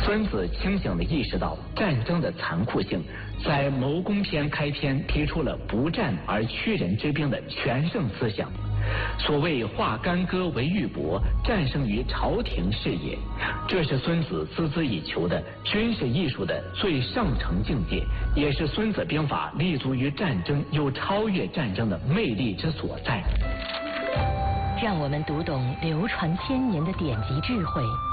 孙子清醒地意识到战争的残酷性，在《谋攻篇》开篇提出了不战而屈人之兵的全胜思想。所谓化干戈为玉帛，战胜于朝廷是也。这是孙子孜孜以求的军事艺术的最上乘境界，也是孙子兵法立足于战争又超越战争的魅力之所在。 让我们读懂流传千年的典籍智慧，